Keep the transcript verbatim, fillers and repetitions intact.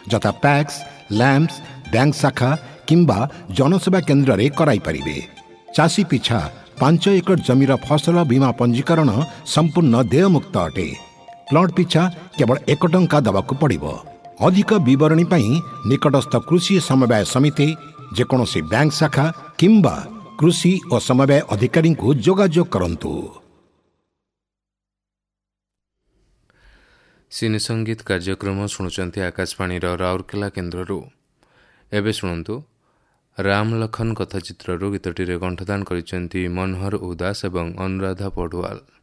ଯଥା PACS, lamps, bank ଶାଖା କିମ୍ବା ଜନସେବା କେନ୍ଦ୍ରରେ କରାଇପାରିବେ। ଚାଷୀ ପିଛା ପାଞ୍ଚ ଏକର ଜମିର ଫସଲ ବୀମା ପଞ୍ଜୀକରଣ ସମ୍ପୂର୍ଣ୍ଣ ଦେୟମୁକ୍ତ ଅଟେ। ପ୍ଲଟ ପିଛା କେବଳ ଏକ ଟଙ୍କା ଦେବାକୁ ପଡ଼ିବ। ଅଧିକ ବିବରଣୀ ପାଇଁ ନିକଟସ୍ଥ କୃଷି ସମବାୟ ସମିତି, ଯେକୌଣସି ବ୍ୟାଙ୍କ ଶାଖା କିମ୍ବା କୃଷି ଓ ସମବାୟ ଅଧିକାରୀଙ୍କୁ ଯୋଗାଯୋଗ କରନ୍ତୁ। ସିନେ ସଙ୍ଗୀତ କାର୍ଯ୍ୟକ୍ରମ ଶୁଣୁଛନ୍ତି ଆକାଶବାଣୀର ରାଉରକେଲା କେନ୍ଦ୍ରରୁ। ଏବେ ଶୁଣନ୍ତୁ ରାମ ଲଖନ କଥା ଚିତ୍ରରୁ ଗୀତଟିରେ କଣ୍ଠଦାନ କରିଛନ୍ତି ମନୋହର ଉଦାସ ଏବଂ ଅନୁରାଧା ପଢୁଆଲ।